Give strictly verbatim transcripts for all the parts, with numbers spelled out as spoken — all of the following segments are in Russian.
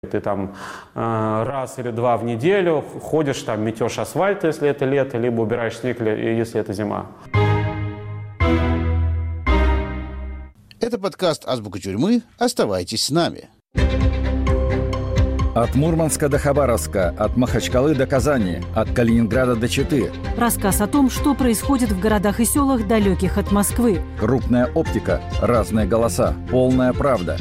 Ты там э, раз или два в неделю ходишь, там метешь асфальт, если это лето, либо убираешь снег, если это зима. Это подкаст «Азбука тюрьмы». Оставайтесь с нами. От Мурманска до Хабаровска, от Махачкалы до Казани, от Калининграда до Читы. Рассказ о том, что происходит в городах и селах, далеких от Москвы. Крупная оптика, разные голоса, полная правда.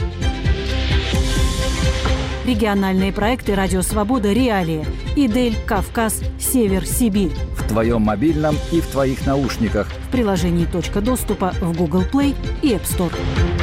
Региональные проекты «Радио Свобода», «Реалии», «Идель», «Кавказ», «Север», «Сибирь». В твоем мобильном и в твоих наушниках. В приложении «Точка доступа» в Google Play и App Store.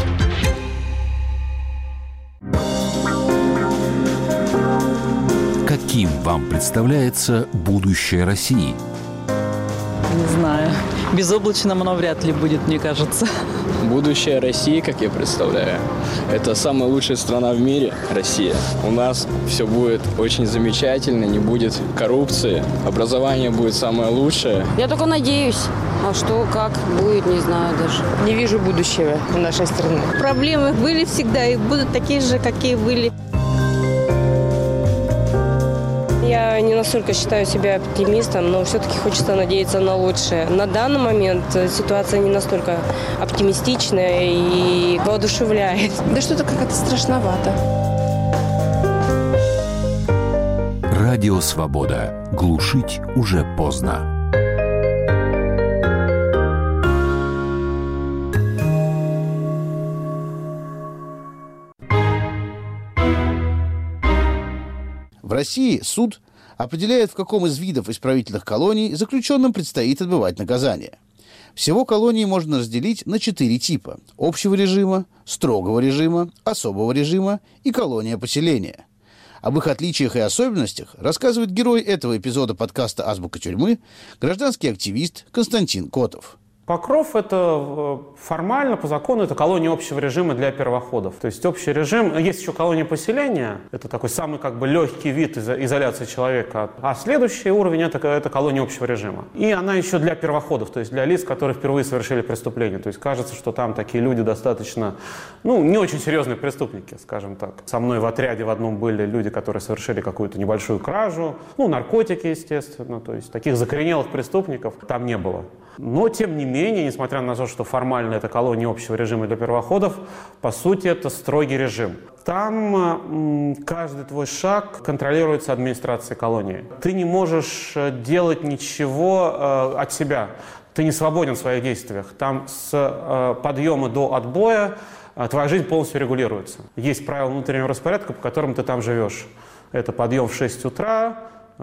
Каким вам представляется будущее России? Не знаю. Безоблачным оно вряд ли будет, мне кажется. Будущее России, как я представляю, это самая лучшая страна в мире, Россия. У нас все будет очень замечательно, не будет коррупции, образование будет самое лучшее. Я только надеюсь. А что, как будет, не знаю даже. Не вижу будущего у нашей страны. Проблемы были всегда и будут такие же, какие были. Я не настолько считаю себя оптимистом, но все-таки хочется надеяться на лучшее. На данный момент ситуация не настолько оптимистичная и воодушевляет. Да что-то как-то страшновато. Радио Свобода. Глушить уже поздно. В России суд определяет, в каком из видов исправительных колоний заключенным предстоит отбывать наказание. Всего колонии можно разделить на четыре типа – общего режима, строгого режима, особого режима и колония поселения. Об их отличиях и особенностях рассказывает герой этого эпизода подкаста «Азбука тюрьмы» гражданский активист Константин Котов. Покров – это формально, по закону, это колония общего режима для первоходов. То есть общий режим, есть еще колония поселения, это такой самый как бы легкий вид изоляции человека. А следующий уровень – это, это колония общего режима. И она еще для первоходов, то есть для лиц, которые впервые совершили преступление. То есть кажется, что там такие люди достаточно, ну, не очень серьезные преступники, скажем так. Со мной в отряде в одном были люди, которые совершили какую-то небольшую кражу, ну, наркотики, естественно, то есть таких закоренелых преступников там не было. Но, тем не менее, несмотря на то, что формально это колония общего режима для первоходов, по сути, это строгий режим. Там м, каждый твой шаг контролируется администрацией колонии. Ты не можешь делать ничего э, от себя. Ты не свободен в своих действиях. Там с э, подъема до отбоя э, твоя жизнь полностью регулируется. Есть правила внутреннего распорядка, по которым ты там живешь. Это подъем в шесть утра,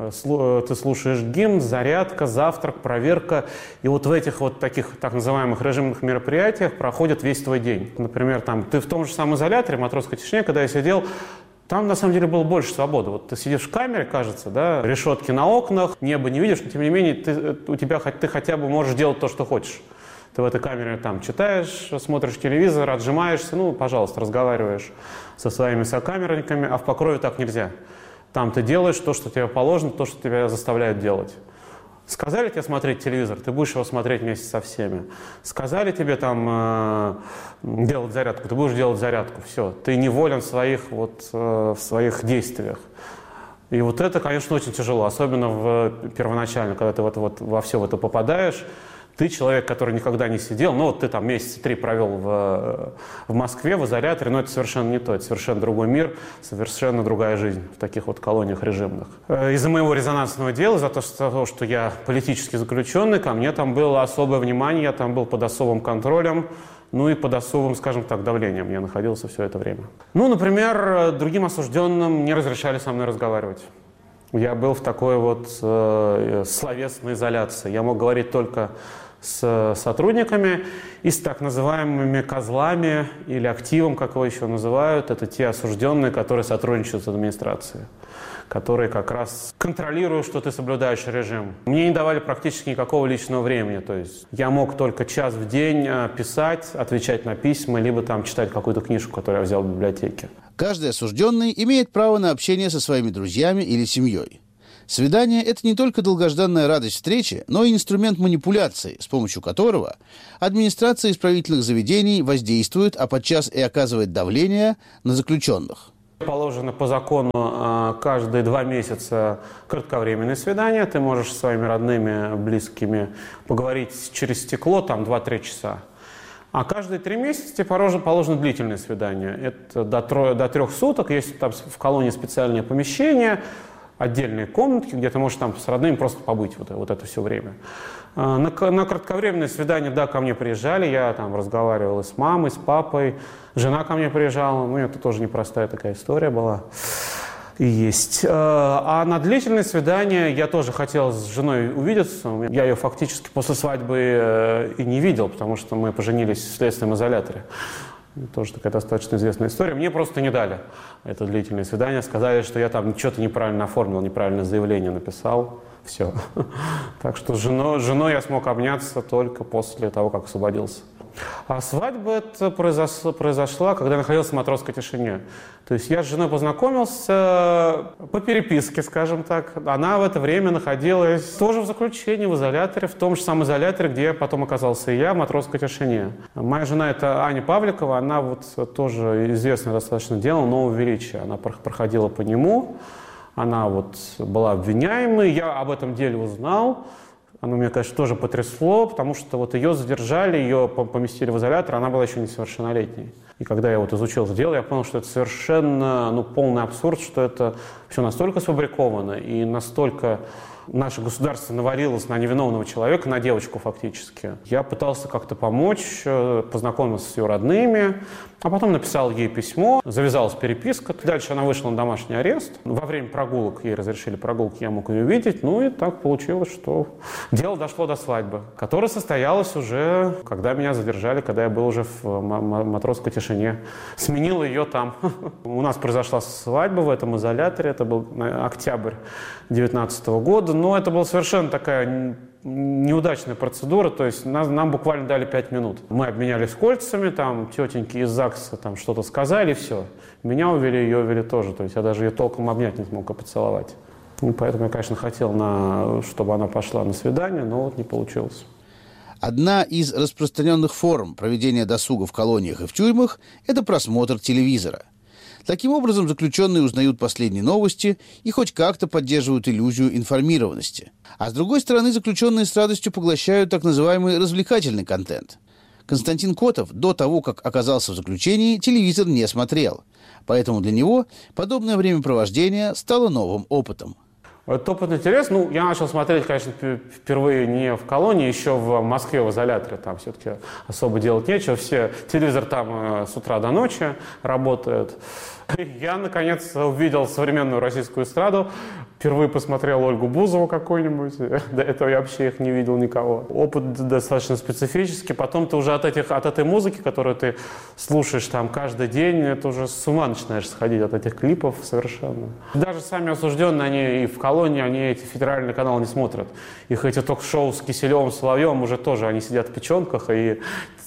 ты слушаешь гимн, зарядка, завтрак, проверка. И вот в этих вот таких так называемых режимных мероприятиях проходит весь твой день. Например, там, ты в том же самом изоляторе, матросской тишине, когда я сидел, там на самом деле было больше свободы. Вот ты сидишь в камере, кажется, да, решетки на окнах, небо не видишь, но тем не менее ты, у тебя, ты хотя бы можешь делать то, что хочешь. Ты в этой камере там читаешь, смотришь телевизор, отжимаешься, ну, пожалуйста, разговариваешь со своими сокамерниками, а в Покрове так нельзя. Там ты делаешь то, что тебе положено, то, что тебя заставляют делать. Сказали тебе смотреть телевизор, ты будешь его смотреть вместе со всеми. Сказали тебе там э, делать зарядку, ты будешь делать зарядку. Все, ты неволен в своих, вот, э, в своих действиях. И вот это, конечно, очень тяжело, особенно в, первоначально, когда ты вот, вот, во все в это попадаешь. Ты человек, который никогда не сидел, ну вот ты там месяца три провел в, в Москве, в изоляторе, но это совершенно не то, это совершенно другой мир, совершенно другая жизнь в таких вот колониях режимных. Из-за моего резонансного дела, за то, что я политически заключенный, ко мне там было особое внимание, я там был под особым контролем, ну и под особым, скажем так, давлением я находился все это время. Ну, например, другим осужденным не разрешали со мной разговаривать. Я был в такой вот э, словесной изоляции. Я мог говорить только с сотрудниками и с так называемыми козлами или активом, как его еще называют. Это те осужденные, которые сотрудничают с администрацией, которые как раз контролируют, что ты соблюдаешь режим. Мне не давали практически никакого личного времени. То есть я мог только час в день писать, отвечать на письма, либо там читать какую-то книжку, которую я взял в библиотеке. Каждый осужденный имеет право на общение со своими друзьями или семьей. Свидание – это не только долгожданная радость встречи, но и инструмент манипуляции, с помощью которого администрация исправительных заведений воздействует, а подчас и оказывает давление на заключенных. Положено по закону каждые два месяца кратковременные свидания. Ты можешь со своими родными, близкими поговорить через стекло, там два-три часа. А каждые три месяца тебе положено, положено длительное свидание. Это до, тро, до трех суток. Есть там в колонии специальное помещение, отдельные комнатки, где ты можешь там с родными просто побыть вот, вот это все время. На, на кратковременное свидание, да, ко мне приезжали, я там разговаривал и с мамой, с папой, жена ко мне приезжала, ну, это тоже непростая такая история была. И есть. А на длительное свидание я тоже хотел с женой увидеться. Я ее фактически после свадьбы и не видел, потому что мы поженились в следственном изоляторе. Тоже такая достаточно известная история. Мне просто не дали это длительное свидание. Сказали, что я там что-то неправильно оформил, неправильное заявление написал. Все. Так что с женой, с женой я смог обняться только после того, как освободился. А свадьба это произошла, произошла, когда я находился в матросской тишине. То есть я с женой познакомился по переписке, скажем так. Она в это время находилась тоже в заключении, в изоляторе, в том же самом изоляторе, где потом оказался и я, в матросской тишине. Моя жена — это Аня Павликова, она вот тоже известное достаточно дело «Нового величия». Она проходила по нему, она вот была обвиняемой, я об этом деле узнал. Оно меня, конечно, тоже потрясло, потому что вот ее задержали, ее поместили в изолятор, она была еще несовершеннолетней. И когда я вот изучил это дело, я понял, что это совершенно ну, полный абсурд, что это все настолько сфабриковано и настолько наше государство навалилось на невиновного человека, на девочку фактически. Я пытался как-то помочь, познакомился с ее родными, а потом написал ей письмо, завязалась переписка. Дальше она вышла на домашний арест. Во время прогулок, ей разрешили прогулки, я мог ее видеть. Ну и так получилось, что дело дошло до свадьбы, которая состоялась уже, когда меня задержали, когда я был уже в матросской тишине. Сменил ее там. У нас произошла свадьба в этом изоляторе, это был октябрь две тысячи девятнадцатого года. Но это была совершенно такая неудачная процедура, то есть нам, нам буквально дали пять минут. Мы обменялись кольцами, там тетеньки из ЗАГСа там что-то сказали, и все. Меня увели, ее увели тоже, то есть я даже ее толком обнять не смог, а поцеловать. И поэтому я, конечно, хотел, на, чтобы она пошла на свидание, но вот не получилось. Одна из распространенных форм проведения досуга в колониях и в тюрьмах – это просмотр телевизора. Таким образом, заключенные узнают последние новости и хоть как-то поддерживают иллюзию информированности. А с другой стороны, заключенные с радостью поглощают так называемый развлекательный контент. Константин Котов до того, как оказался в заключении, телевизор не смотрел. Поэтому для него подобное времяпровождение стало новым опытом. Этот опыт интересный. Ну, я начал смотреть, конечно, впервые не в колонии, еще в Москве, в изоляторе. Там все-таки особо делать нечего. Все, телевизор там с утра до ночи работает. Я, наконец, увидел современную российскую эстраду. Впервые посмотрел Ольгу Бузову какую-нибудь. До этого я вообще их не видел никого. Опыт достаточно специфический. Потом ты уже от, этих, от этой музыки, которую ты слушаешь там каждый день, это уже с ума начинаешь сходить от этих клипов совершенно. Даже сами осужденные, они и в колонии, они эти федеральные каналы не смотрят. Их эти ток-шоу с Киселевым, Соловьевым уже тоже, они сидят в печенках, и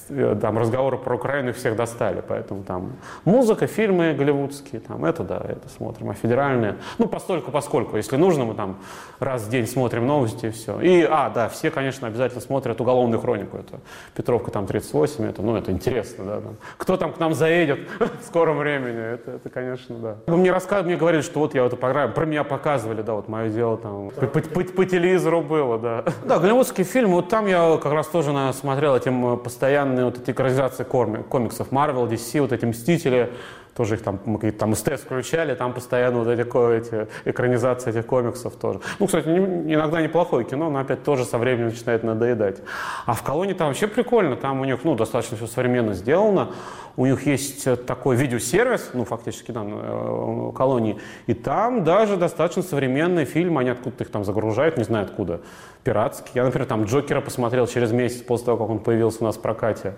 там разговоры про Украину их всех достали. Поэтому там музыка, фильмы голливудские, там это да, это смотрим. А федеральные, ну, постольку, поскольку, если нужно, мы там раз в день смотрим новости и все. И, а, да, все, конечно, обязательно смотрят уголовную хронику. Это Петровка там тридцать восемь, это, ну, это интересно, да. Там. Кто там к нам заедет в скором времени, это, это конечно, да. Мне рассказывали, мне говорили, что вот я в эту программу, про меня показывали, да, вот мое дело там, по, по, по, по телевизору было, да. Да, голливудские фильмы, вот там я как раз тоже смотрел этим постоянно вот эти экранизации комиксов Marvel, ди си, вот эти Мстители, тоже их там, мы там СТС включали, там постоянно вот эти, эти экранизации этих комиксов тоже. Ну, кстати, не, иногда неплохое кино, но опять тоже со временем начинает надоедать. А в колонии там вообще прикольно, там у них, ну, достаточно все современно сделано. У них есть такой видеосервис, ну, фактически, да, в колонии, и там даже достаточно современные фильмы, они откуда-то их там загружают, не знаю откуда, пиратские. Я, например, там Джокера посмотрел через месяц после того, как он появился у нас в прокате.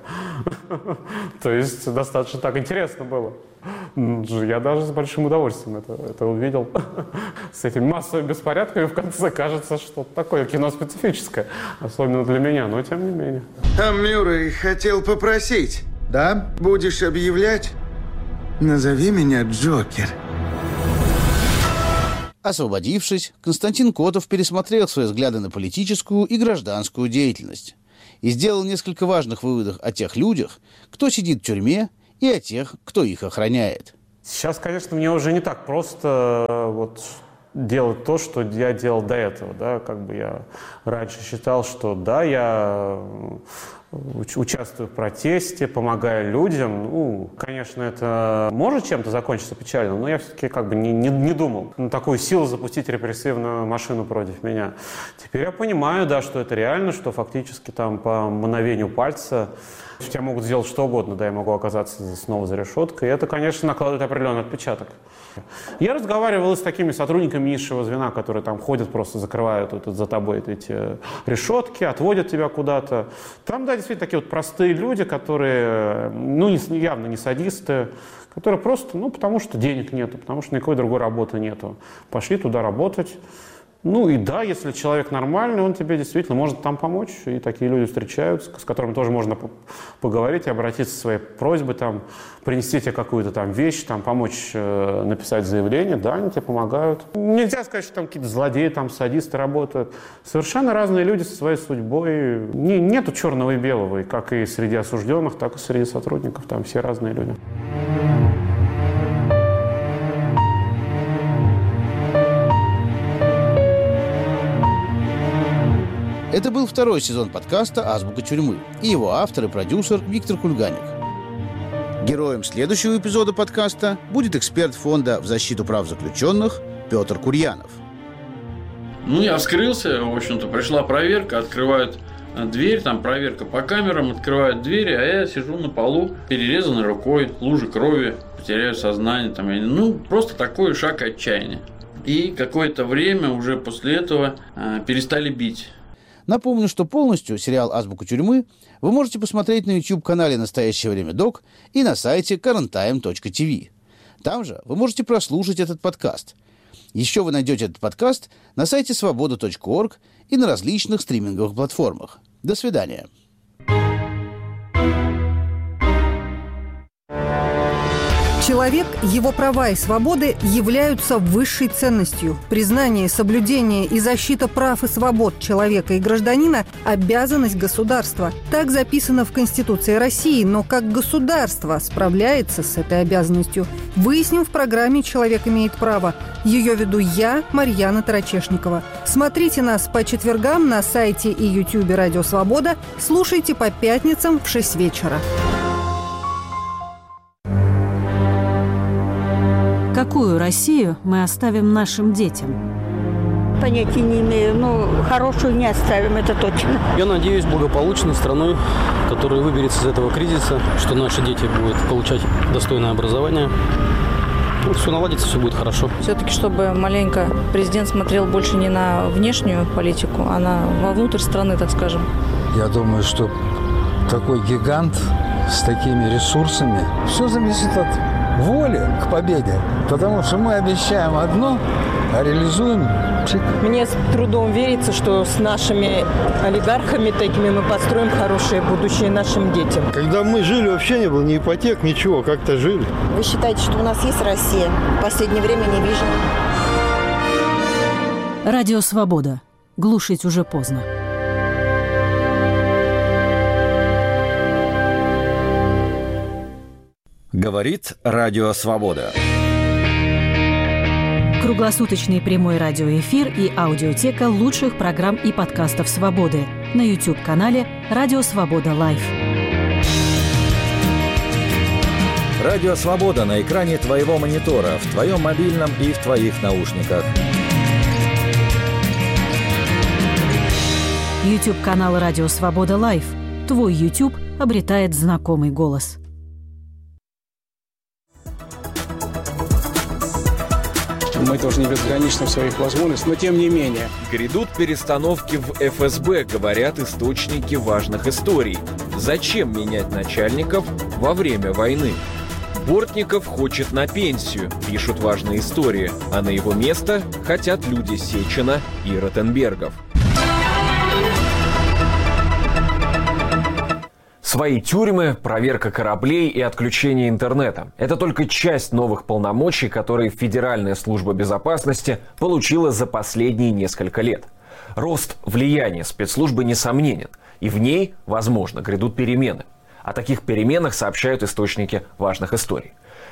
То есть достаточно так интересно было. Я даже с большим удовольствием это, это увидел. С этими массовыми беспорядками в конце кажется, что такое кино специфическое, особенно для меня, но тем не менее. А Мюррей хотел попросить. Да? Будешь объявлять? Назови меня Джокер. Освободившись, Константин Котов пересмотрел свои взгляды на политическую и гражданскую деятельность и сделал несколько важных выводов о тех людях, кто сидит в тюрьме, и о тех, кто их охраняет. Сейчас, конечно, мне уже не так просто вот делать то, что я делал до этого, да, как бы я раньше считал, что да, я участвую в протесте, помогаю людям. Ну, конечно, это может чем-то закончиться печально, но я все-таки как бы не, не, не думал на такую силу запустить репрессивную машину против меня. Теперь я понимаю, да, что это реально, что фактически там по мановению пальца тебя могут сделать что угодно, да, я могу оказаться снова за решеткой, и это, конечно, накладывает определенный отпечаток. Я разговаривал с такими сотрудниками низшего звена, которые там ходят, просто закрывают вот, за тобой эти решетки, отводят тебя куда-то. Там, да, действительно, такие вот простые люди, которые, ну, не, явно не садисты, которые просто, ну, потому что денег нету, потому что никакой другой работы нету. Пошли туда работать. Ну и да, если человек нормальный, он тебе действительно может там помочь. И такие люди встречаются, с которыми тоже можно поговорить и обратиться со своей просьбой, там, принести тебе какую-то там вещь, там, помочь э, написать заявление. Да, они тебе помогают. Нельзя сказать, что там какие-то злодеи, там, садисты работают. Совершенно разные люди со своей судьбой. Не, нету черного и белого, и как и среди осужденных, так и среди сотрудников. Там все разные люди. Это был второй сезон подкаста «Азбука тюрьмы» и его автор и продюсер Виктор Кульганик. Героем следующего эпизода подкаста будет эксперт фонда в защиту прав заключенных Петр Курьянов. Ну, я вскрылся, в общем-то, пришла проверка, открывают дверь, там проверка по камерам, открывают двери, а я сижу на полу, перерезанной рукой, лужи крови, потеряю сознание, там, я, ну, просто такой шаг отчаяния. И какое-то время уже после этого э, перестали бить. Напомню, что полностью сериал «Азбука тюрьмы» вы можете посмотреть на YouTube-канале «Настоящее время док» и на сайте карентайм точка ти ви. Там же вы можете прослушать этот подкаст. Еще вы найдете этот подкаст на сайте свобода точка орг и на различных стриминговых платформах. До свидания. Человек, его права и свободы являются высшей ценностью. Признание, соблюдение и защита прав и свобод человека и гражданина – обязанность государства. Так записано в Конституции России, но как государство справляется с этой обязанностью? Выясним в программе «Человек имеет право». Ее веду я, Марьяна Тарачешникова. Смотрите нас по четвергам на сайте и ютубе «Радио Свобода». Слушайте по пятницам в шесть вечера. Какую Россию мы оставим нашим детям? Понятия не имею, но хорошую не оставим, это точно. Я надеюсь, благополучной страной, которая выберется из этого кризиса, что наши дети будут получать достойное образование. Вот все наладится, все будет хорошо. Все-таки, чтобы маленько президент смотрел больше не на внешнюю политику, а на вовнутрь страны, так скажем. Я думаю, что такой гигант с такими ресурсами, все зависит от воли к победе. Потому что мы обещаем одно, а реализуем псих. Мне с трудом верится, что с нашими олигархами такими мы построим хорошее будущее нашим детям. Когда мы жили, вообще не было ни ипотек, ничего, как-то жили. Вы считаете, что у нас есть Россия? В последнее время не вижу. Радио Свобода. Глушить уже поздно. Говорит Радио Свобода. Круглосуточный прямой радиоэфир и аудиотека лучших программ и подкастов «Свободы» на YouTube-канале «Радио Свобода Лайв». Радио Свобода на экране твоего монитора, в твоем мобильном и в твоих наушниках. YouTube-канал «Радио Свобода Лайв». Твой YouTube обретает знакомый голос. Мы тоже не безграничны в своих возможностях, но тем не менее. Грядут перестановки в эф эс бэ, говорят источники важных историй. Зачем менять начальников во время войны? Бортников хочет на пенсию, пишут важные истории, а на его место хотят люди Сечина и Ротенбергов. Свои тюрьмы, проверка кораблей и отключение интернета – это только часть новых полномочий, которые Федеральная служба безопасности получила за последние несколько лет. Рост влияния спецслужбы несомненен, и в ней, возможно, грядут перемены. О таких переменах сообщают источники важных историй.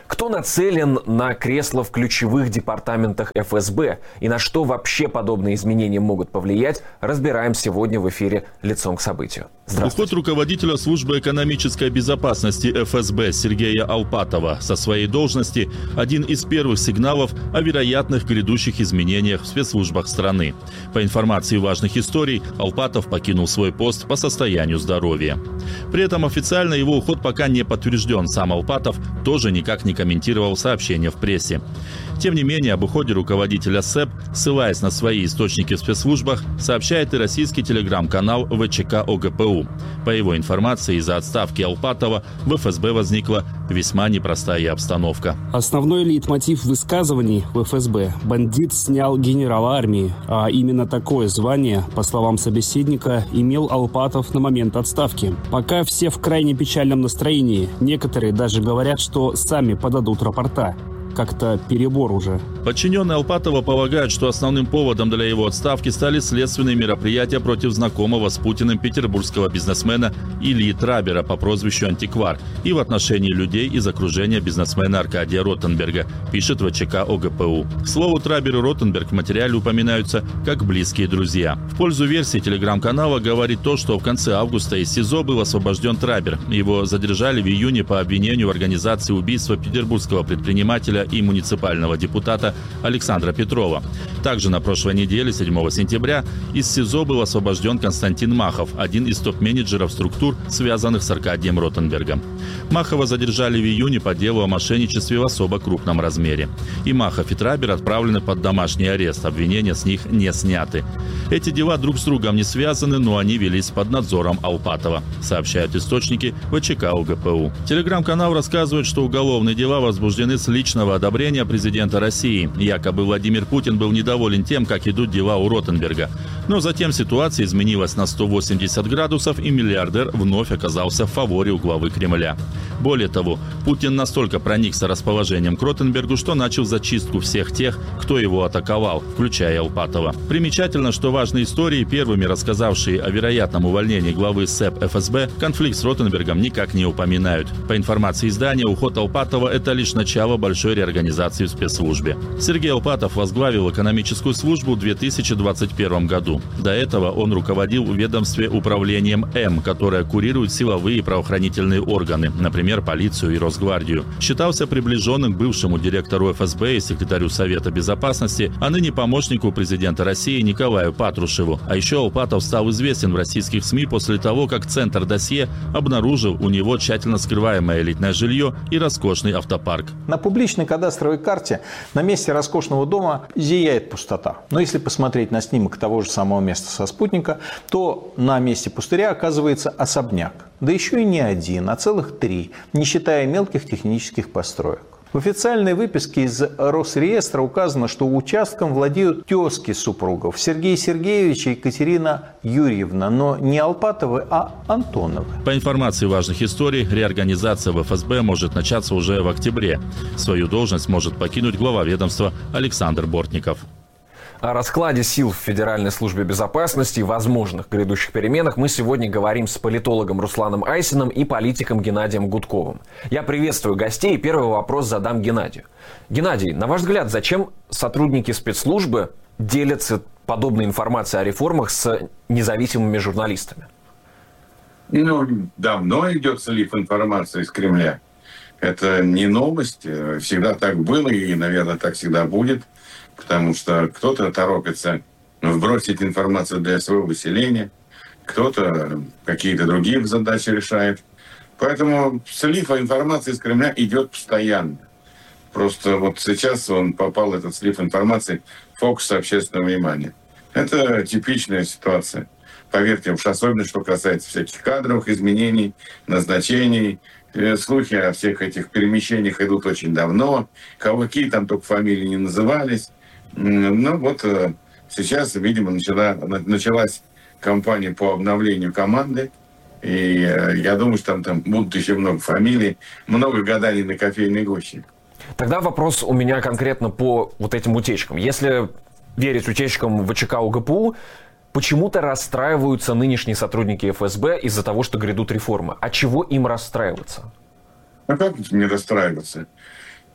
Кто нацелен на кресло в ключевых департаментах эф эс бэ и на что вообще подобные изменения могут повлиять, разбираем сегодня в эфире «Лицом к событию». Уход руководителя службы экономической безопасности эф эс бэ Сергея Алпатова со своей должности – один из первых сигналов о вероятных грядущих изменениях в спецслужбах страны. По информации важных историй, Алпатов покинул свой пост по состоянию здоровья. При этом официально его уход пока не подтвержден. Сам Алпатов тоже никак не комментировал сообщения в прессе. Тем не менее, об уходе руководителя СЭП, ссылаясь на свои источники в спецслужбах, сообщает и российский телеграм-канал вэ че ка о гэ пэ у. По его информации, из-за отставки Алпатова в эф эс бэ возникла весьма непростая обстановка. Основной лейтмотив высказываний в эф эс бэ – бандит снял генерала армии. А именно такое звание, по словам собеседника, имел Алпатов на момент отставки. Пока все в крайне печальном настроении. Некоторые даже говорят, что сами подадут рапорта. Как-то перебор уже. Подчиненные Алпатова полагают, что основным поводом для его отставки стали следственные мероприятия против знакомого с Путиным петербургского бизнесмена Ильи Трабера по прозвищу Антиквар и в отношении людей из окружения бизнесмена Аркадия Ротенберга, пишет вэ че ка о гэ пэ у. К слову, Трабер и Ротенберг в материале упоминаются как близкие друзья. В пользу версии телеграм-канала говорит то, что в конце августа из СИЗО был освобожден Трабер. Его задержали в июне по обвинению в организации убийства петербургского предпринимателя и муниципального депутата Александра Петрова. Также на прошлой неделе, седьмого сентября, из СИЗО был освобожден Константин Махов, один из топ-менеджеров структур, связанных с Аркадием Ротенбергом. Махова задержали в июне по делу о мошенничестве в особо крупном размере. И Махов, и Трабер отправлены под домашний арест, обвинения с них не сняты. Эти дела друг с другом не связаны, но они велись под надзором Алпатова, сообщают источники вэ че ка о гэ пэ у. Телеграм-канал рассказывает, что уголовные дела возбуждены с личного одобрения президента России. Якобы Владимир Путин был недоволен тем, как идут дела у Ротенберга. Но затем ситуация изменилась на сто восемьдесят градусов, и миллиардер вновь оказался в фаворе у главы Кремля. Более того, Путин настолько проникся расположением к Ротенбергу, что начал зачистку всех тех, кто его атаковал, включая Алпатова. Примечательно, что важные истории, первыми рассказавшие о вероятном увольнении главы СЭП эф эс бэ, конфликт с Ротенбергом никак не упоминают. По информации издания, уход Алпатова – это лишь начало большой реорганизации в спецслужбе. Сергей Алпатов возглавил экономическую службу в две тысячи двадцать первом году. До этого он руководил в ведомстве управлением М, которое курирует силовые и правоохранительные органы, например, полицию и Росгвардию. Считался приближенным к бывшему директору эф эс бэ и секретарю Совета Безопасности, а ныне помощнику президента России Николаю Патрушеву. А еще Алпатов стал известен в российских СМИ после того, как Центр Досье обнаружил у него тщательно скрываемое элитное жилье и роскошный автопарк. На публичной кадастровой карте на месте роскошного дома зияет пустота. Но если посмотреть на снимок того же самого места со спутника, то на месте пустыря оказывается особняк. Да еще и не один, а целых три, не считая мелких технических построек. В официальной выписке из Росреестра указано, что участком владеют тезки супругов Сергей Сергеевич и Екатерина Юрьевна, но не Алпатовы, а Антоновы. По информации важных историй, реорганизация в эф эс бэ может начаться уже в октябре. Свою должность может покинуть глава ведомства Александр Бортников. О раскладе сил в Федеральной службе безопасности и возможных грядущих переменах мы сегодня говорим с политологом Русланом Айсиным и политиком Геннадием Гудковым. Я приветствую гостей и первый вопрос задам Геннадию. Геннадий, на ваш взгляд, зачем сотрудники спецслужбы делятся подобной информацией о реформах с независимыми журналистами? Ну, давно идет слив информации из Кремля. Это не новость, всегда так было и, наверное, так всегда будет. Потому что кто-то торопится вбросить информацию для своего выселения, кто-то какие-то другие задачи решает. Поэтому слив информации из Кремля идет постоянно. Просто вот сейчас он попал, этот слив информации, в фокус общественного внимания. Это типичная ситуация. Поверьте, уж особенно, что касается всяких кадровых изменений, назначений. Слухи о всех этих перемещениях идут очень давно. Какие там только фамилии не назывались. Ну вот сейчас, видимо, начала, началась кампания по обновлению команды. И я думаю, что там, там будут еще много фамилий, много гаданий на кофейной гуще. Тогда вопрос у меня конкретно по вот этим утечкам. Если верить утечкам вэ че ка о гэ пэ у, почему-то расстраиваются нынешние сотрудники эф эс бэ из-за того, что грядут реформы. А чего им расстраиваться? А как не расстраиваться?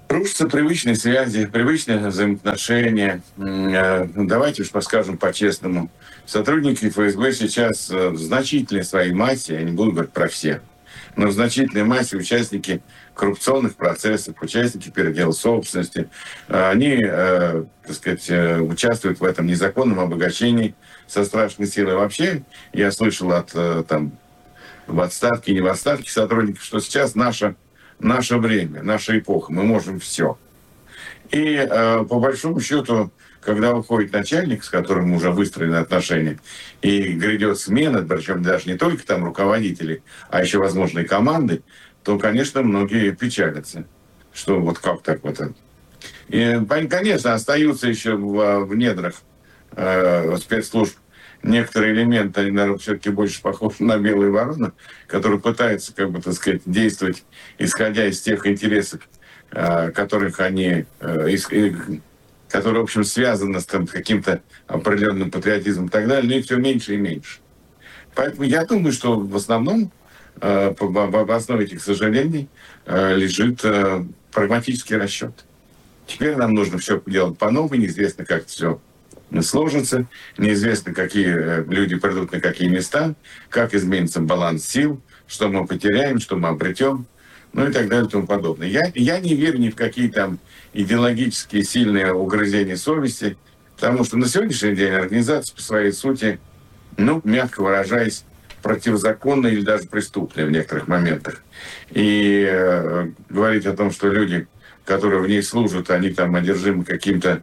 Рушатся привычные связи, привычные взаимоотношения. Давайте уж поскажем по-честному. Сотрудники эф эс бэ сейчас в значительной своей массе, я не буду говорить про всех, но в значительной массе участники коррупционных процессов, участники передела собственности, они, так сказать, участвуют в этом незаконном обогащении со страшной силой. Вообще, я слышал от там, в отставке и не в отставке сотрудников, что сейчас наша Наше время, наша эпоха, мы можем все. И э, по большому счету, когда уходит начальник, с которым уже выстроены отношения, и грядет смена, причем даже не только там руководителей, а еще, возможно, и команды, то, конечно, многие печалятся, что вот как так вот. И, конечно, остаются еще в, в недрах э, спецслужб некоторые элементы, они, наверное, все-таки больше похожи на белые вороны, которые пытаются, как бы, так сказать, действовать, исходя из тех интересов, э, которых они, э, из, э, которые, в общем, связаны с там, каким-то определенным патриотизмом и так далее, но их все меньше и меньше. Поэтому я думаю, что в основном э, по, по, по основе этих сожалений э, лежит э, прагматический расчет. Теперь нам нужно все делать по-новому, неизвестно, как все сложится, неизвестно, какие люди придут на какие места, как изменится баланс сил, что мы потеряем, что мы обретем, ну и так далее и тому подобное. Я, я не верю ни в какие там идеологические сильные угрызения совести, потому что на сегодняшний день организация по своей сути, ну, мягко выражаясь, противозаконная или даже преступная в некоторых моментах. И э, говорить о том, что люди, которые в ней служат, они там одержимы каким-то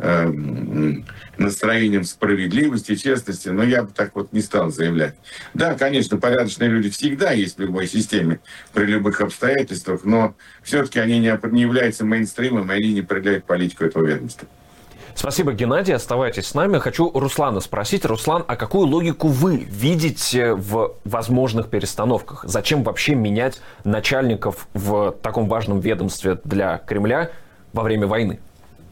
настроением справедливости, честности, но я бы так вот не стал заявлять. Да, конечно, порядочные люди всегда есть в любой системе, при любых обстоятельствах, но все-таки они не, не являются мейнстримом, и они не определяют политику этого ведомства. Спасибо, Геннадий. Оставайтесь с нами. Хочу Руслана спросить. Руслан, а какую логику вы видите в возможных перестановках? Зачем вообще менять начальников в таком важном ведомстве для Кремля во время войны?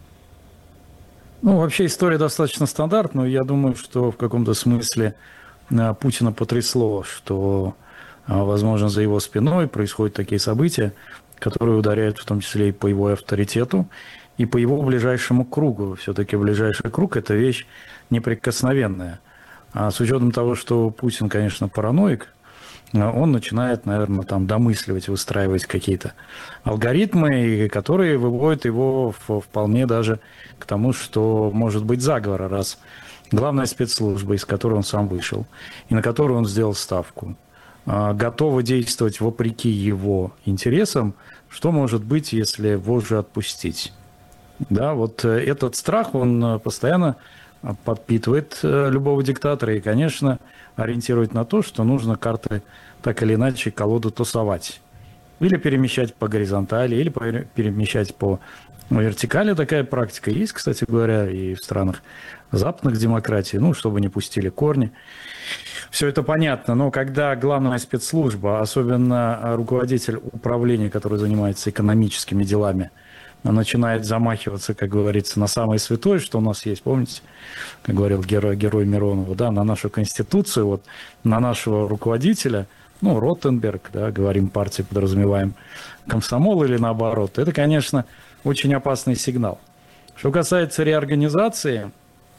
Ну, вообще история достаточно стандартная. Я думаю, что в каком-то смысле Путина потрясло, что, возможно, за его спиной происходят такие события, которые ударяют в том числе и по его авторитету, и по его ближайшему кругу. Все-таки ближайший круг – это вещь неприкосновенная. А с учетом того, что Путин, конечно, параноик, он начинает, наверное, там домысливать, выстраивать какие-то алгоритмы, которые выводят его вполне даже к тому, что может быть заговор, раз главная спецслужба, из которой он сам вышел, и на которую он сделал ставку, готова действовать вопреки его интересам, что может быть, если вожжи отпустить? Да, вот этот страх, он постоянно подпитывает любого диктатора и, конечно, ориентирует на то, что нужно карты так или иначе колоду тусовать. Или перемещать по горизонтали, или перемещать по вертикали. Такая практика есть, кстати говоря, и в странах западных демократий, ну, чтобы не пустили корни. Все это понятно, но когда главная спецслужба, особенно руководитель управления, который занимается экономическими делами, начинает замахиваться, как говорится, на самое святое, что у нас есть, помните, как говорил герой, герой Миронова, да, на нашу Конституцию, вот, на нашего руководителя, ну, Ротенберг, да, говорим партии, подразумеваем комсомол или наоборот, это, конечно, очень опасный сигнал. Что касается реорганизации,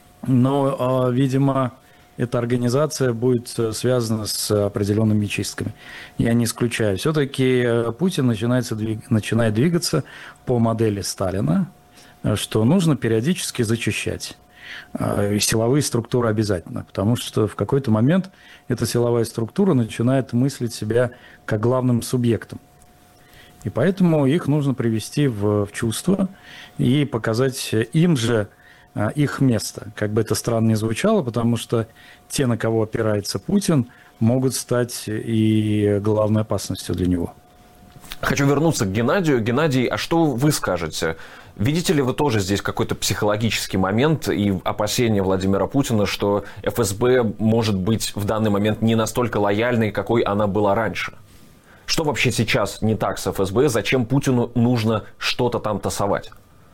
но, видимо, эта организация будет связана с определенными чистками. Я не исключаю. Все-таки Путин начинается, начинает двигаться по модели Сталина, что нужно периодически зачищать. Силовые структуры обязательно, потому что в какой-то момент эта силовая структура начинает мыслить себя как главным субъектом. И поэтому их нужно привести в, в чувство и показать им же их место. Как бы это странно ни звучало, потому что те, на кого опирается Путин, могут стать и главной опасностью для него. Хочу вернуться к Геннадию. Геннадий, а что вы скажете? Видите ли вы тоже здесь какой-то психологический момент и опасения Владимира Путина, что эф эс бэ может быть в данный момент не настолько лояльной, какой она была раньше? Что вообще сейчас не так с эф эс бэ? Зачем Путину нужно что-то там тасовать?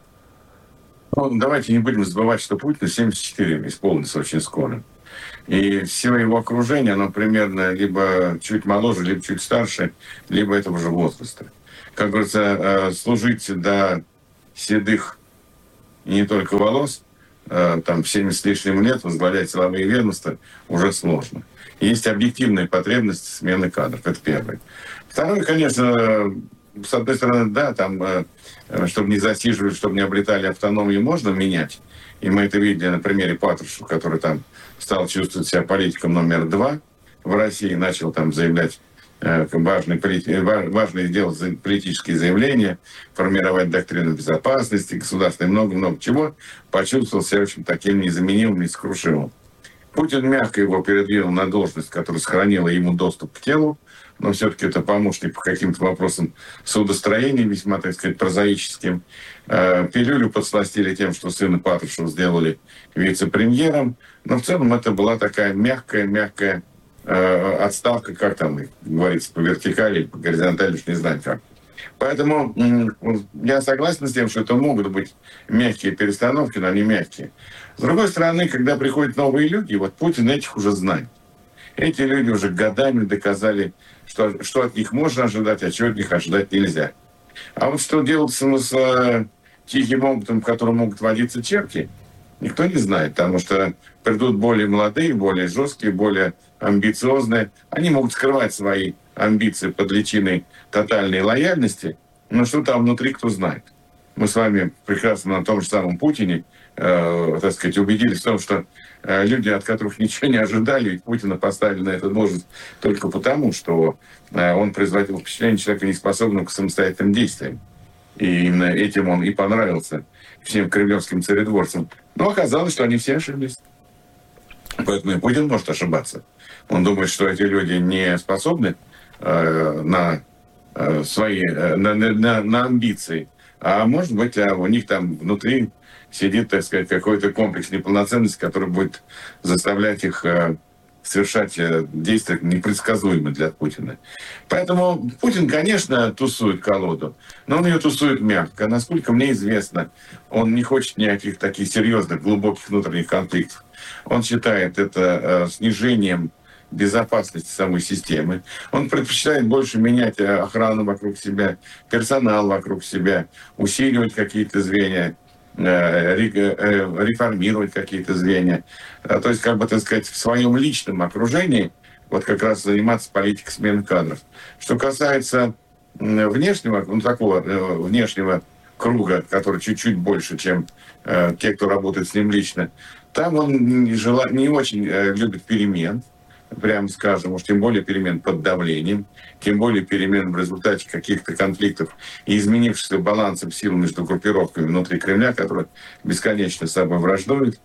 Ну, давайте не будем забывать, что Путину семьдесят четыре исполнится очень скоро. И все его окружение, оно примерно либо чуть моложе, либо чуть старше, либо этого же возраста. как говорится, служить до седых и не только волос, там, в семьдесят с лишним лет возглавлять силовые ведомства уже сложно. Есть объективная потребность смены кадров. Это первое. Второе, конечно, с одной стороны, да, там, чтобы не засиживать, чтобы не обретали автономию, можно менять. И мы это видели на примере Патрушева, который там стал чувствовать себя политиком номер два в России, начал там заявлять важные, важные сделать политические заявления, формировать доктрину безопасности, государственной, много-много чего, почувствовал себя очень таким незаменимым и несокрушимым. Путин мягко его передвинул на должность, которая сохранила ему доступ к телу, но все-таки это помощник по каким-то вопросам судостроения, весьма, так сказать, прозаическим. Пилюлю подсластили тем, что сына Патрушева сделали вице-премьером, но в целом это была такая мягкая-мягкая отставка, как там говорится, по вертикали, по горизонтали, уж не знаю как. Поэтому я согласен с тем, что это могут быть мягкие перестановки, но не мягкие. С другой стороны, когда приходят новые люди, вот Путин этих уже знает. Эти люди уже годами доказали, что, что от них можно ожидать, а чего от них ожидать нельзя. А вот что делать с, с тихим опытом, в котором могут водиться черти, никто не знает, потому что придут более молодые, более жесткие, более амбициозные. Они могут скрывать свои амбиции под личиной тотальной лояльности, но что там внутри, кто знает. Мы с вами прекрасно на том же самом Путине, э, так сказать, убедились в том, что э, люди, от которых ничего не ожидали, ведь Путина поставили на эту должность только потому, что э, он производил впечатление человека, неспособного к самостоятельным действиям. И именно этим он и понравился всем кремлевским царедворцам. Но оказалось, что они все ошиблись. Поэтому и Путин может ошибаться. Он думает, что эти люди не способны э, на э, свои э, на, на, на амбиции. А может быть, а у них там внутри сидит, так сказать, какой-то комплекс неполноценности, который будет заставлять их э, совершать э, действия непредсказуемые для Путина. Поэтому Путин, конечно, тусует колоду, но он ее тусует мягко. Насколько мне известно, он не хочет никаких таких серьезных, глубоких внутренних конфликтов. Он считает это э, снижением безопасности самой системы. Он предпочитает больше менять охрану вокруг себя, персонал вокруг себя, усиливать какие-то звенья, реформировать какие-то звенья. То есть, как бы, так сказать, в своем личном окружении вот как раз заниматься политикой смены кадров. Что касается внешнего, ну, такого внешнего круга, который чуть-чуть больше, чем те, кто работает с ним лично, там он не, жела... не очень любит перемен, прямо скажем, уж тем более перемен под давлением, тем более перемен в результате каких-то конфликтов и изменившихся балансом сил между группировками внутри Кремля, которые бесконечно с собой враждуют.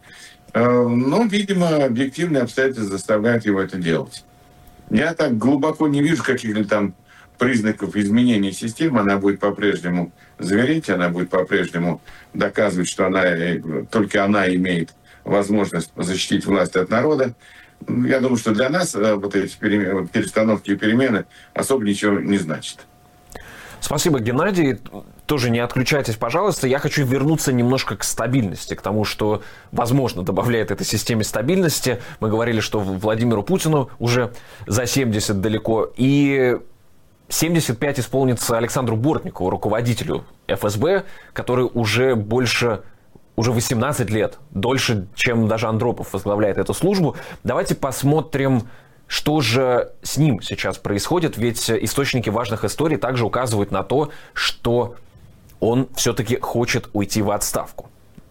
Но, видимо, объективные обстоятельства заставляют его это делать. Я так глубоко не вижу каких-то там признаков изменения системы. Она будет по-прежнему звереть, она будет по-прежнему доказывать, что она, только она имеет возможность защитить власть от народа. Я думаю, что для нас вот эти перестановки и перемены особо ничего не значат. Спасибо, Геннадий. Тоже не отключайтесь, пожалуйста. Я хочу вернуться немножко к стабильности, к тому, что, возможно, добавляет этой системе стабильности. Мы говорили, что Владимиру Путину уже за семьдесят далеко. И семьдесят пять исполнится Александру Бортникову, руководителю эф эс бэ, который уже больше... уже восемнадцать лет, дольше, чем даже Андропов возглавляет эту службу. Давайте посмотрим, что же с ним сейчас происходит, ведь источники важных историй также указывают на то, что он все-таки хочет уйти в отставку.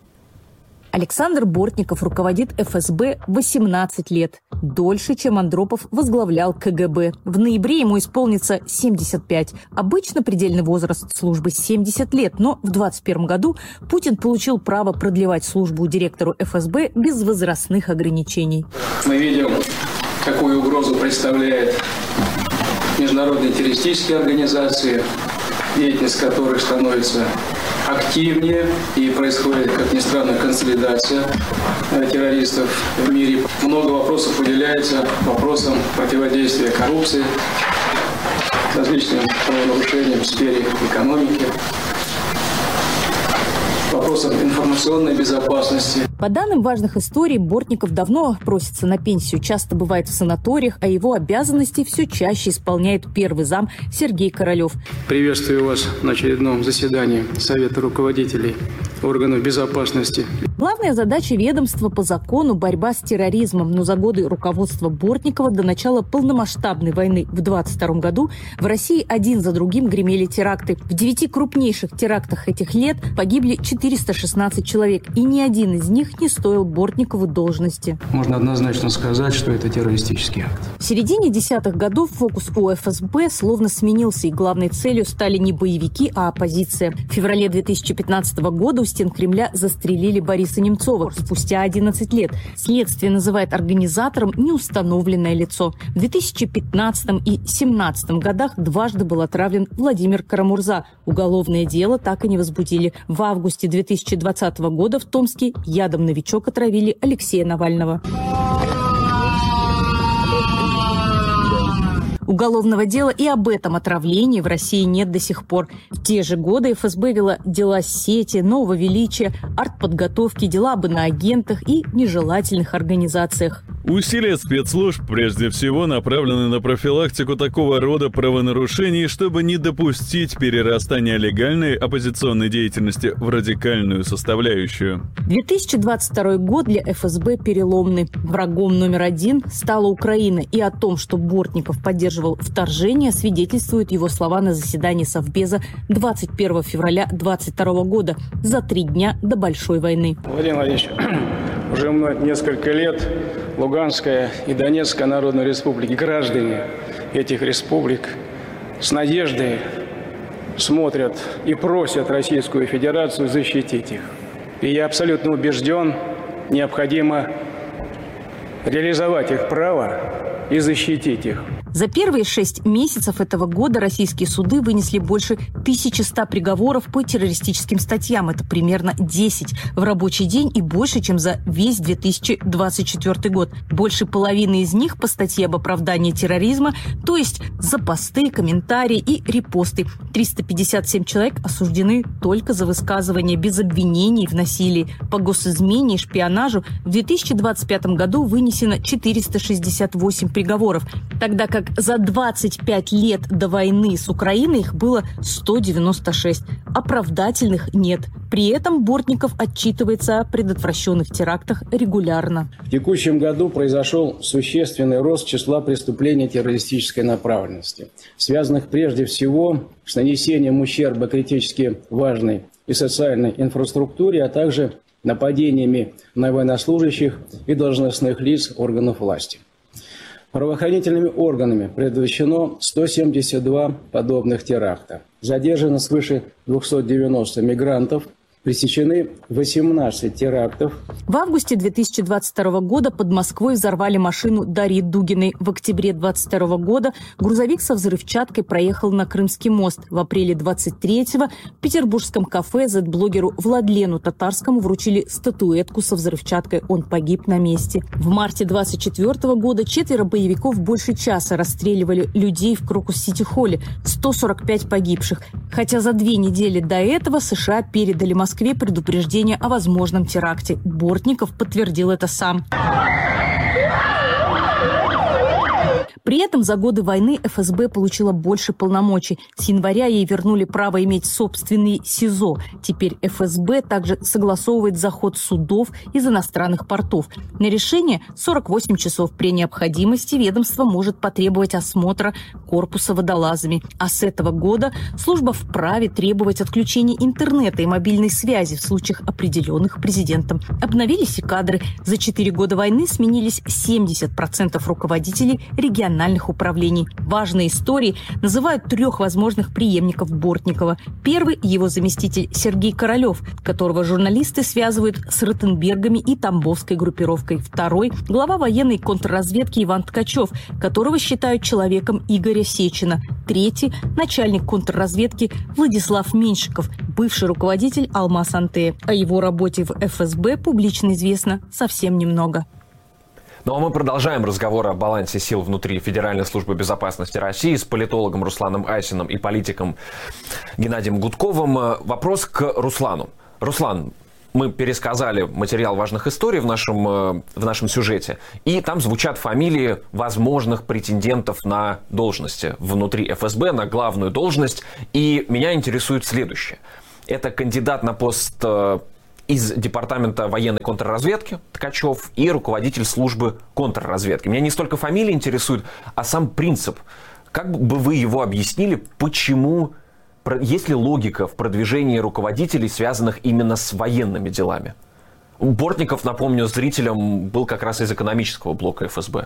Александр Бортников руководит эф эс бэ восемнадцать лет, дольше, чем Андропов возглавлял ка гэ бэ. В ноябре ему исполнится семьдесят пять. Обычно предельный возраст службы семьдесят лет, но в двадцать первом году Путин получил право продлевать службу директору эф эс бэ без возрастных ограничений. Мы видим, какую угрозу представляет международные террористические организации, деятельность которых становится активнее, и происходит, как ни странно, консолидация террористов в мире. Много вопросов уделяется вопросам противодействия коррупции, различным правонарушениям в сфере экономики. Вопрос вопросам информационной безопасности. По данным важных историй, Бортников давно просится на пенсию, часто бывает в санаториях, а его обязанности все чаще исполняет первый зам Сергей Королев. Приветствую вас на очередном заседании Совета руководителей органов безопасности. Главная задача ведомства по закону – борьба с терроризмом, но за годы руководства Бортникова до начала полномасштабной войны в двадцать втором году в России один за другим гремели теракты. В девяти крупнейших терактах этих лет погибли четыреста шестнадцать человек, и ни один из них не стоил Бортникову должности. Можно однозначно сказать, что это террористический акт. В середине десятых годов фокус у эф эс бэ словно сменился, и главной целью стали не боевики, а оппозиция. В феврале две тысячи пятнадцатого года у стен Кремля застрелили Бориса Немцова спустя одиннадцать лет. Следствие называет организатором неустановленное лицо. В две тысячи пятнадцатом и две тысячи семнадцатом годах дважды был отравлен Владимир Карамурза. Уголовное дело так и не возбудили. В августе две тысячи двадцатого года в Томске ядом новичок отравили Алексея Навального. Уголовного дела и об этом отравлении в России нет до сих пор. В те же годы эф эс бэ вела дела сети, нового величия, артподготовки, дела об иноагентах и нежелательных организациях. Усилия спецслужб прежде всего направлены на профилактику такого рода правонарушений, чтобы не допустить перерастания легальной оппозиционной деятельности в радикальную составляющую. две тысячи двадцать второй год для эф эс бэ переломный. Врагом номер один стала Украина, и о том, что Бортников поддерживал вторжение, свидетельствуют его слова на заседании Совбеза двадцать первого февраля двадцать второго года, за три дня до Большой войны. Владимир Владимирович, уже несколько лет Луганская и Донецкая народные республики, граждане этих республик с надеждой смотрят и просят Российскую Федерацию защитить их. И я абсолютно убежден, необходимо реализовать их право и защитить их. За первые шесть месяцев этого года российские суды вынесли больше тысячи ста приговоров по террористическим статьям. Это примерно десять в рабочий день и больше, чем за весь две тысячи двадцать четвёртый год. Больше половины из них по статье об оправдании терроризма, то есть за посты, комментарии и репосты. триста пятьдесят семь человек осуждены только за высказывание без обвинений в насилии. По госизмене и шпионажу в две тысячи двадцать пятом году вынесено четыреста шестьдесят восемь приговоров, тогда как за двадцать пять лет до войны с Украиной их было сто девяносто шесть. Оправдательных нет. При этом Бортников отчитывается о предотвращенных терактах регулярно. В текущем году произошел существенный рост числа преступлений террористической направленности, связанных прежде всего с нанесением ущерба критически важной и социальной инфраструктуре, а также нападениями на военнослужащих и должностных лиц органов власти. Правоохранительными органами предотвращено сто семьдесят два подобных теракта. Задержано свыше двухсот девяноста мигрантов. Пресечены восемнадцать терактов. В августе две тысячи двадцать второго года под Москвой взорвали машину Дарьи Дугиной. В октябре двадцать второго года грузовик со взрывчаткой проехал на Крымский мост. В апреле двадцать третьего в петербургском кафе зет-блогеру Владлену Татарскому вручили статуэтку со взрывчаткой. Он погиб на месте. В марте двадцать четвёртого года четверо боевиков больше часа расстреливали людей в Крокус-Сити-Холле. сто сорок пять погибших. Хотя за две недели до этого США передали Москве Москве предупреждение о возможном теракте. Бортников подтвердил это сам. При этом за годы войны эф эс бэ получила больше полномочий. С января ей вернули право иметь собственный СИЗО. Теперь эф эс бэ также согласовывает заход судов из иностранных портов. На решение сорок восемь часов. При необходимости ведомство может потребовать осмотра корпуса водолазами. А с этого года служба вправе требовать отключения интернета и мобильной связи в случаях, определенных президентом. Обновились и кадры. За четыре года войны сменились семьдесят процентов руководителей региональных управлений. Важные истории называют трех возможных преемников Бортникова. Первый – его заместитель Сергей Королев, которого журналисты связывают с Ротенбергами и Тамбовской группировкой. Второй – глава военной контрразведки Иван Ткачев, которого считают человеком Игоря Сечина. Третий – начальник контрразведки Владислав Меньшиков, бывший руководитель Алмаз-Антея. О его работе в эф эс бэ публично известно совсем немного. Ну а мы продолжаем разговор о балансе сил внутри Федеральной службы безопасности России с политологом Русланом Айсиным и политиком Геннадием Гудковым. Вопрос к Руслану. Руслан, мы пересказали материал важных историй в нашем, в нашем сюжете, и там звучат фамилии возможных претендентов на должности внутри эф эс бэ, на главную должность, и меня интересует следующее. Это кандидат на пост из Департамента военной контрразведки Ткачев и руководитель службы контрразведки. Меня не столько фамилия интересует, а сам принцип. Как бы вы его объяснили, почему... Есть ли логика в продвижении руководителей, связанных именно с военными делами? Бортников, напомню, зрителям был как раз из экономического блока эф эс бэ.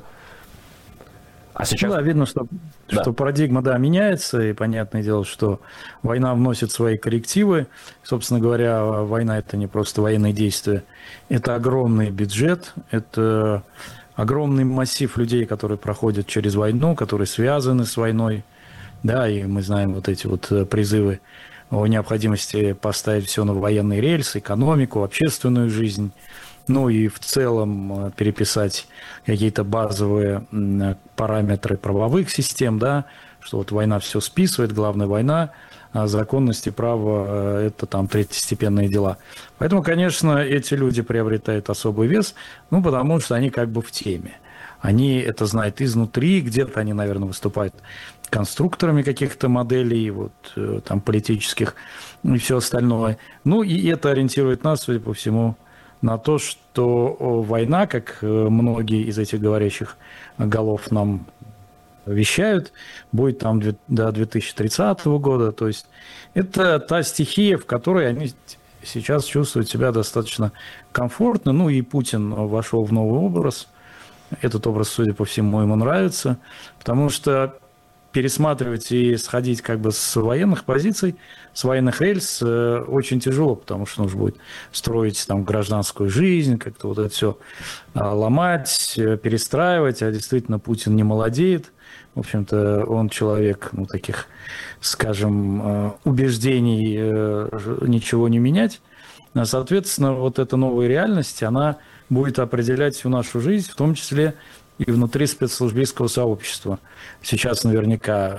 А сейчас... Да, видно, что, да. что парадигма, да, меняется, и понятное дело, что война вносит свои коррективы. Собственно говоря, война – это не просто военные действия, это огромный бюджет, это огромный массив людей, которые проходят через войну, которые связаны с войной. Да, и мы знаем вот эти вот призывы о необходимости поставить все на военные рельсы, экономику, общественную жизнь, ну и в целом переписать какие-то базовые параметры правовых систем, да, что вот война все списывает, главная война, а законность и право – это там третьестепенные дела. Поэтому, конечно, эти люди приобретают особый вес, ну, потому что они как бы в теме. Они это знают изнутри, где-то они, наверное, выступают конструкторами каких-то моделей, вот, там, политических и все остальное. Ну, и это ориентирует нас, судя по всему, на то, что война, как многие из этих говорящих голов нам вещают, будет там до две тысячи тридцатого года. То есть это та стихия, в которой они сейчас чувствуют себя достаточно комфортно. Ну, и Путин вошел в новый образ. Этот образ, судя по всему, ему нравится, потому что пересматривать и сходить как бы с военных позиций, с военных рельс э, очень тяжело, потому что нужно будет строить там гражданскую жизнь, как-то вот это все э, ломать, э, перестраивать, а действительно Путин не молодеет. В общем-то, он человек, ну, таких, скажем, э, убеждений э, ничего не менять. Соответственно, вот эта новая реальность, она будет определять всю нашу жизнь, в том числе и внутри спецслужбистского сообщества. Сейчас наверняка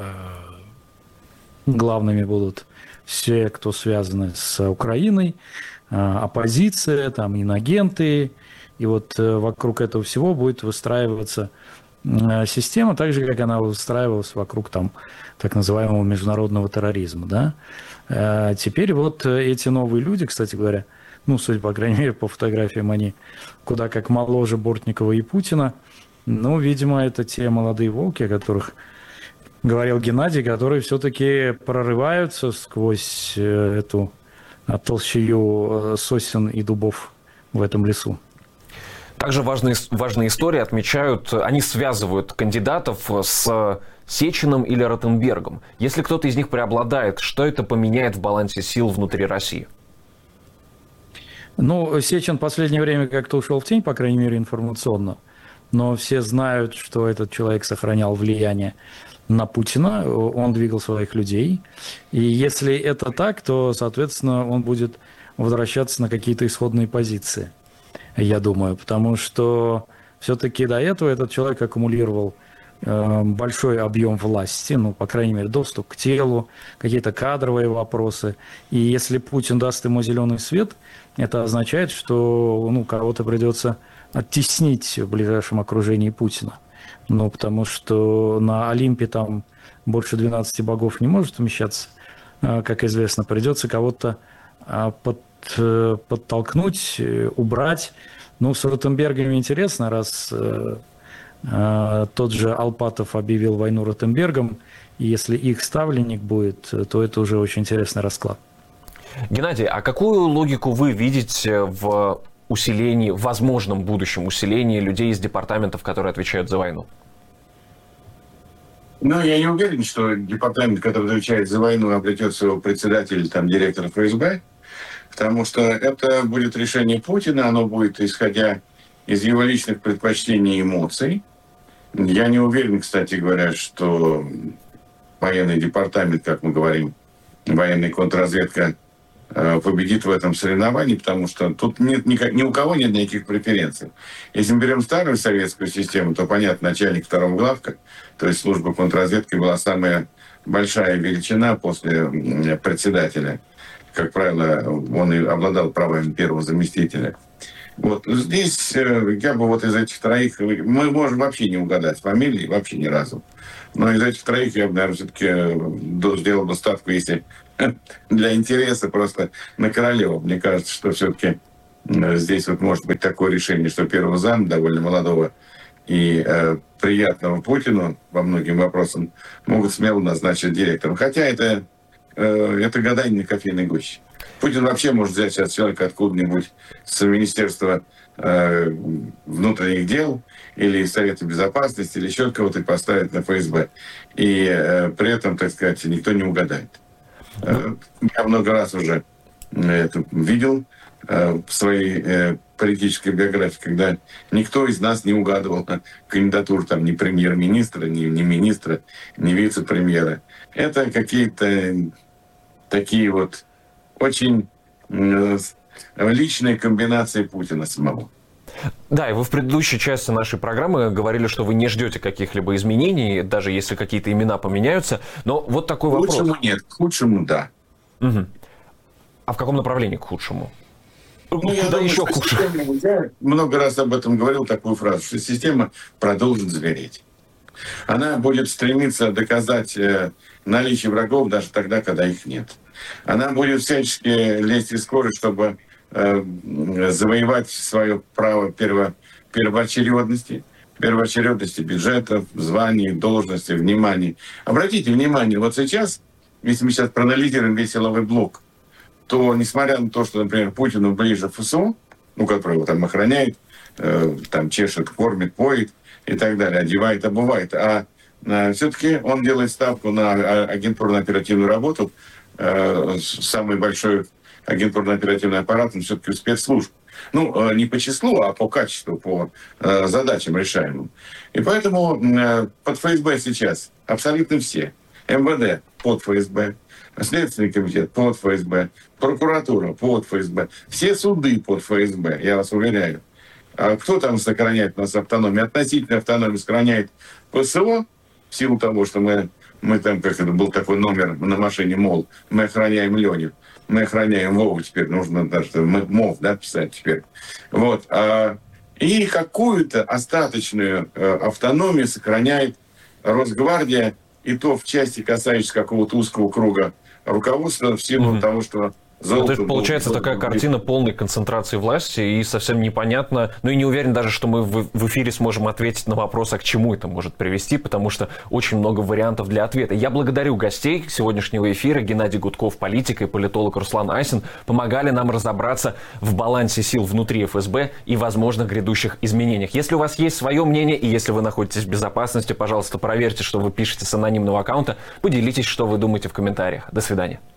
главными будут все, кто связаны с Украиной, оппозиция, там, инагенты, и вот вокруг этого всего будет выстраиваться система, так же, как она выстраивалась вокруг там, так называемого международного терроризма. Да? Теперь вот эти новые люди, кстати говоря, ну, судя, по крайней мере, по фотографиям, они куда как моложе Бортникова и Путина. Ну, видимо, это те молодые волки, о которых говорил Геннадий, которые все-таки прорываются сквозь эту толщею сосен и дубов в этом лесу. Также важные, важные истории отмечают, они связывают кандидатов с Сечиным или Ротенбергом. Если кто-то из них преобладает, что это поменяет в балансе сил внутри России? Ну, Сечин в последнее время как-то ушел в тень, по крайней мере, информационно. Но все знают, что этот человек сохранял влияние на Путина, он двигал своих людей. И если это так, то, соответственно, он будет возвращаться на какие-то исходные позиции, я думаю. Потому что все-таки до этого этот человек аккумулировал большой объем власти, ну, по крайней мере, доступ к телу, какие-то кадровые вопросы. И если Путин даст ему зеленый свет, это означает, что, ну, кого-то придется оттеснить в ближайшем окружении Путина. Ну, потому что на Олимпе там больше двенадцати богов не может умещаться, как известно. Придется кого-то под, подтолкнуть, убрать. Ну, с Ротенбергом интересно, раз тот же Алпатов объявил войну Ротенбергом, и если их ставленник будет, то это уже очень интересный расклад. Геннадий, а какую логику вы видите в усилении, в возможном будущем усилении людей из департаментов, которые отвечают за войну? Ну, я не уверен, что департамент, который отвечает за войну, обретет своего председателя, там, директора эф эс бэ, потому что это будет решение Путина, оно будет исходя из его личных предпочтений и эмоций. Я не уверен, кстати говоря, что военный департамент, как мы говорим, военная контрразведка, победит в этом соревновании, потому что тут нет никак, ни у кого нет никаких преференций. Если мы берем старую советскую систему, то, понятно, начальник второго главка, то есть служба контрразведки была самая большая величина после председателя. как правило, он и обладал правами первого заместителя. Вот здесь я бы вот из этих троих... Мы можем вообще не угадать фамилии, вообще ни разу. Но из этих троих я бы, наверное, все-таки сделал бы ставку, если для интереса, просто на Королева. Мне кажется, что все-таки здесь вот может быть такое решение, что первого зама, довольно молодого и э, приятного Путину по многим вопросам, могут смело назначить директором. Хотя это, э, это гадание на кофейной гуще. Путин вообще может взять сейчас человека откуда-нибудь с Министерства э, внутренних дел или из Совета Безопасности, или еще кого-то поставить на ФСБ. И э, при этом, так сказать, никто не угадает. Э, я много раз уже это видел э, в своей э, политической биографии, когда никто из нас не угадывал кандидатуру там, ни премьер-министра, ни, ни министра, ни вице-премьера. Это какие-то такие вот очень э, личные комбинации Путина самого. Да, и вы в предыдущей части нашей программы говорили, что вы не ждете каких-либо изменений, даже если какие-то имена поменяются. Но вот такой вопрос. К худшему нет, к худшему да. Угу. А в каком направлении к худшему? Ну, я думаю, еще хуже. Я много раз об этом говорил, такую фразу, что система продолжит звереть. Она будет стремиться доказать наличие врагов даже тогда, когда их нет. Она будет всячески лезть из кожи, чтобы э, завоевать свое право перво, первоочередности, первоочередности бюджетов, званий, должностей, внимания. Обратите внимание, вот сейчас, если мы сейчас проанализируем весь силовой блок, то, несмотря на то, что, например, Путину ближе ФСО, ну, который его там охраняет, э, там чешет, кормит, поет и так далее, одевает, обувает, а э, все-таки он делает ставку на агентурно-оперативную работу. Э, самый большой агентурно-оперативный аппарат, он все-таки у спецслужб. Ну, э, не по числу, а по качеству, по э, задачам решаемым. И поэтому э, под ФСБ сейчас абсолютно все. МВД под ФСБ, Следственный комитет под ФСБ, прокуратура под ФСБ, все суды под ФСБ, я вас уверяю. А кто там сохраняет у нас автономию? Относительно автономии сохраняет ПСО, в силу того, что мы, мы там, как это был такой номер на машине, мол, мы охраняем Леню, мы охраняем Вову теперь, нужно даже МОВ, да, писать теперь. Вот. А, и какую-то остаточную э, автономию сохраняет Росгвардия, и то в части, касающейся какого-то узкого круга руководства, в силу mm-hmm. того, что Ну, то есть получается был, такая был, картина полной концентрации власти, и совсем непонятно, ну и не уверен даже, что мы в, в эфире сможем ответить на вопрос, а к чему это может привести, потому что очень много вариантов для ответа. Я благодарю гостей сегодняшнего эфира. Геннадий Гудков, политик, и политолог Руслан Айсин помогали нам разобраться в балансе сил внутри ФСБ и возможных грядущих изменениях. Если у вас есть свое мнение, и если вы находитесь в безопасности, пожалуйста, проверьте, что вы пишете с анонимного аккаунта, поделитесь, что вы думаете в комментариях. До свидания.